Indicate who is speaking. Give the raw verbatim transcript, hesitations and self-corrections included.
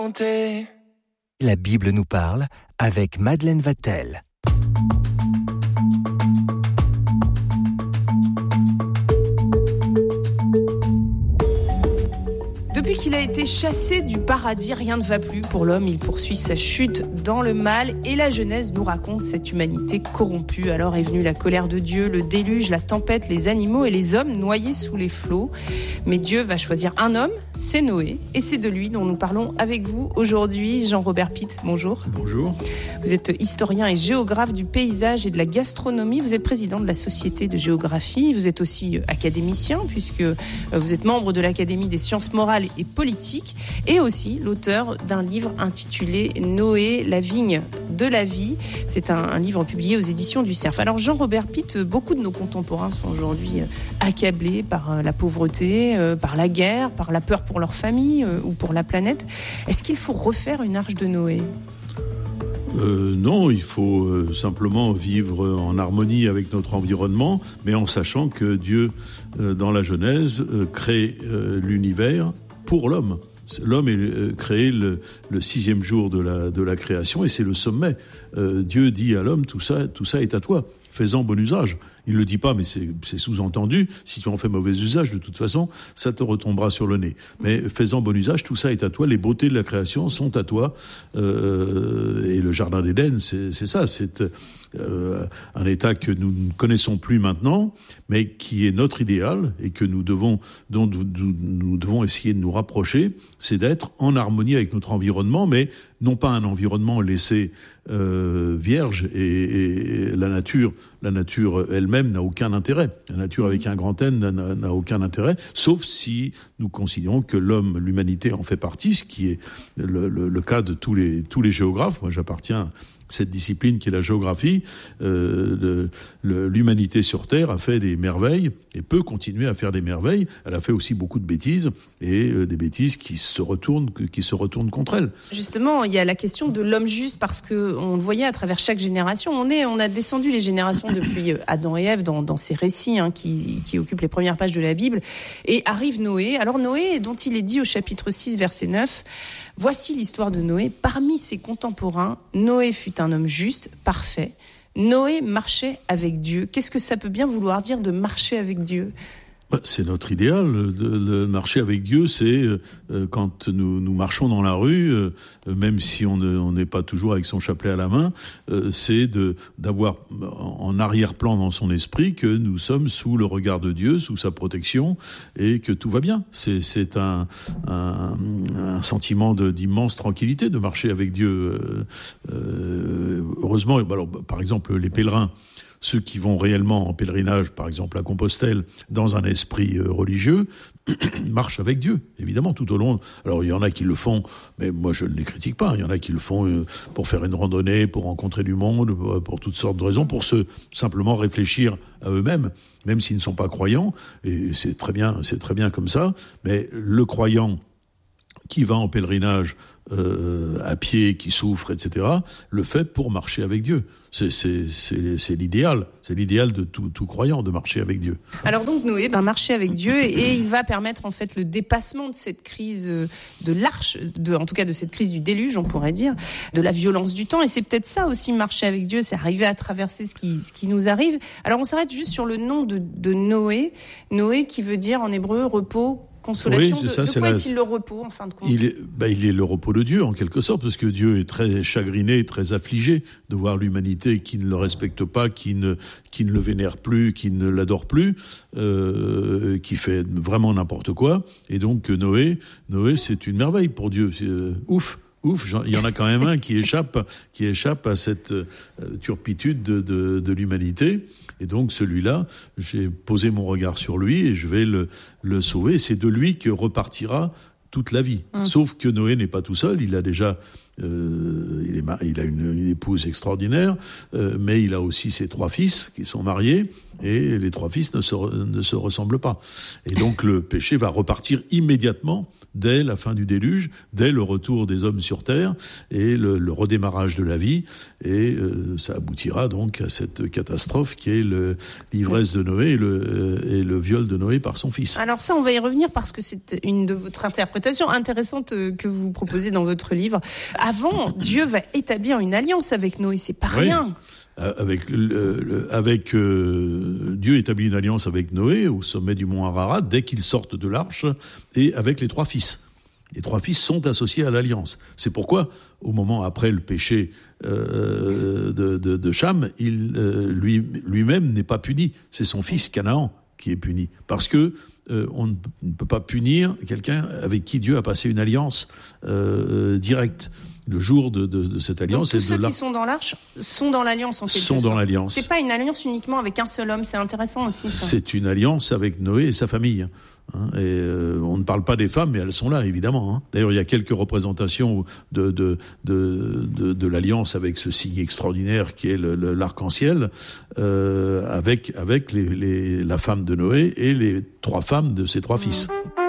Speaker 1: volonté.
Speaker 2: La Bible nous parle avec Madeleine Vatel.
Speaker 3: Depuis qu'il a été chassé du paradis, rien ne va plus pour l'homme. Il poursuit sa chute dans le mal et la Genèse nous raconte cette humanité corrompue. Alors est venue la colère de Dieu, le déluge, la tempête, les animaux et les hommes noyés sous les flots. Mais Dieu va choisir un homme, c'est Noé. Et c'est de lui dont nous parlons avec vous aujourd'hui. Jean-Robert Pitt, bonjour.
Speaker 4: Bonjour.
Speaker 3: Vous êtes historien et géographe du paysage et de la gastronomie. Vous êtes président de la Société de géographie. Vous êtes aussi académicien puisque vous êtes membre de l'Académie des sciences morales et politique, et aussi l'auteur d'un livre intitulé Noé, la vigne de la vie. C'est un, un livre publié aux éditions du Cerf. Alors Jean-Robert Pitt, beaucoup de nos contemporains sont aujourd'hui accablés par la pauvreté, par la guerre, par la peur pour leur famille ou pour la planète. Est-ce qu'il faut refaire une arche de Noé ?
Speaker 4: Euh, non, il faut euh, simplement vivre en harmonie avec notre environnement, mais en sachant que Dieu, euh, dans la Genèse, euh, crée euh, l'univers pour l'homme. L'homme est euh, créé le, le sixième jour de la, de la création et c'est le sommet. Euh, Dieu dit à l'homme, tout ça, tout ça est à toi, fais-en bon usage. Il ne le dit pas, mais c'est, c'est sous-entendu. Si tu en fais mauvais usage, de toute façon, ça te retombera sur le nez. Mais fais-en bon usage, tout ça est à toi. Les beautés de la création sont à toi. Euh, et le jardin d'Éden, c'est, c'est ça. C'est euh, un état que nous ne connaissons plus maintenant, mais qui est notre idéal et que nous devons, dont nous, nous devons essayer de nous rapprocher. C'est d'être en harmonie avec notre environnement, mais non pas un environnement laissé euh, vierge et, et la nature, la nature elle-même n'a aucun intérêt. La nature avec un grand N n'a, n'a aucun intérêt, sauf si nous considérons que l'homme, l'humanité en fait partie, ce qui est le, le, le cas de tous les tous les géographes. Moi, j'appartiens à cette discipline qui est la géographie. Euh, le, le, l'humanité sur Terre a fait des merveilles et peut continuer à faire des merveilles. Elle a fait aussi beaucoup de bêtises et euh, des bêtises qui se retournent, qui se retournent contre elle.
Speaker 3: Justement, il y a la question de l'homme juste parce que on le voyait à travers chaque génération. On est, on a descendu les générations depuis Adam et Ève dans, dans ces récits hein, qui, qui occupent les premières pages de la Bible. Et arrive Noé. Alors Noé, dont il est dit au chapitre six, verset neuf, « Voici l'histoire de Noé. Parmi ses contemporains, Noé fut un homme juste, parfait. Noé marchait avec Dieu. » Qu'est-ce que ça peut bien vouloir dire de marcher avec Dieu ?
Speaker 4: C'est notre idéal. De, de marcher avec Dieu, c'est euh, quand nous, nous marchons dans la rue, euh, même si on ne, on n'est pas toujours avec son chapelet à la main, euh, c'est de, d'avoir en arrière-plan dans son esprit que nous sommes sous le regard de Dieu, sous sa protection, et que tout va bien. C'est, c'est un, un, un sentiment de, d'immense tranquillité de marcher avec Dieu. Euh, euh, heureusement, alors, par exemple, les pèlerins, ceux qui vont réellement en pèlerinage, par exemple à Compostelle, dans un esprit euh, religieux, marchent avec Dieu, évidemment, tout au long. Alors, il y en a qui le font, mais moi, je ne les critique pas. Il y en a qui le font euh, pour faire une randonnée, pour rencontrer du monde, pour, pour toutes sortes de raisons, pour se simplement réfléchir à eux-mêmes, même s'ils ne sont pas croyants. Et c'est très bien, c'est très bien comme ça. Mais le croyant qui va en pèlerinage euh, à pied, qui souffre, et cetera, le fait pour marcher avec Dieu. C'est, c'est, c'est, c'est l'idéal. C'est l'idéal de tout, tout croyant, de marcher avec Dieu.
Speaker 3: Alors donc Noé, ben, marcher avec Dieu, et il va permettre en fait le dépassement de cette crise de l'arche, de, en tout cas de cette crise du déluge, on pourrait dire, de la violence du temps. Et c'est peut-être ça aussi, marcher avec Dieu, c'est arriver à traverser ce qui, ce qui nous arrive. Alors on s'arrête juste sur le nom de, de Noé. Noé qui veut dire en hébreu repos, consolation.
Speaker 4: Oui,
Speaker 3: de,
Speaker 4: ça,
Speaker 3: de
Speaker 4: c'est
Speaker 3: quoi
Speaker 4: la...
Speaker 3: est-il le repos, en fin de compte ?
Speaker 4: Il est, ben, il est le repos de Dieu, en quelque sorte, parce que Dieu est très chagriné, très affligé de voir l'humanité qui ne le respecte pas, qui ne, qui ne le vénère plus, qui ne l'adore plus, euh, qui fait vraiment n'importe quoi. Et donc, Noé, Noé, c'est une merveille pour Dieu. C'est euh, ouf. Ouf, il y en a quand même un qui échappe, qui échappe à cette euh, turpitude de, de, de l'humanité. Et donc celui-là, j'ai posé mon regard sur lui et je vais le, le sauver. C'est de lui que repartira toute la vie. Mmh. Sauf que Noé n'est pas tout seul. Il a déjà Euh, il, est mar- il a une, une épouse extraordinaire, euh, mais il a aussi ses trois fils qui sont mariés, et les trois fils ne se, re- ne se ressemblent pas. Et donc le péché va repartir immédiatement dès la fin du déluge, dès le retour des hommes sur terre et le, le redémarrage de la vie. Et euh, ça aboutira donc à cette catastrophe qui est le, l'ivresse de Noé et le, euh, et le viol de Noé par son fils.
Speaker 3: Alors ça, on va y revenir parce que c'est une de votre interprétation intéressante euh, que vous proposez dans votre livre. Avant, Dieu va établir une alliance avec Noé, c'est pas
Speaker 4: Oui.
Speaker 3: rien.
Speaker 4: Euh, avec le, le, avec euh, Dieu établit une alliance avec Noé au sommet du mont Ararat dès qu'ils sortent de l'arche, et avec les trois fils. Les trois fils sont associés à l'alliance. C'est pourquoi, au moment après le péché euh, de, de, de Cham, il, euh, lui, lui-même n'est pas puni. C'est son fils Canaan qui est puni. Parce que euh, on ne peut pas punir quelqu'un avec qui Dieu a passé une alliance euh, directe. Le jour de, de, de cette alliance.
Speaker 3: Donc, tous
Speaker 4: et de
Speaker 3: ceux
Speaker 4: la...
Speaker 3: qui sont dans l'arche sont dans l'alliance en quelque
Speaker 4: sont
Speaker 3: sorte.
Speaker 4: dans l'alliance.
Speaker 3: C'est pas une alliance uniquement avec un seul homme, c'est intéressant aussi. Ça.
Speaker 4: C'est une alliance avec Noé et sa famille. Hein, et euh, on ne parle pas des femmes, mais elles sont là, évidemment. Hein. D'ailleurs, il y a quelques représentations de, de, de, de, de l'alliance avec ce signe extraordinaire qui est le, le, l'arc-en-ciel, euh, avec, avec les, les, la femme de Noé et les trois femmes de ses trois fils. Mmh.